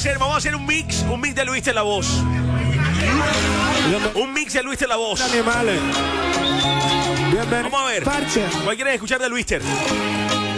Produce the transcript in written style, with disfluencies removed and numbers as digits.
vamos a hacer un mix de Luis en la voz. Un mix de Luis en la voz. Animales. Vamos a ver. ¿Cuál quieres escuchar de Luis?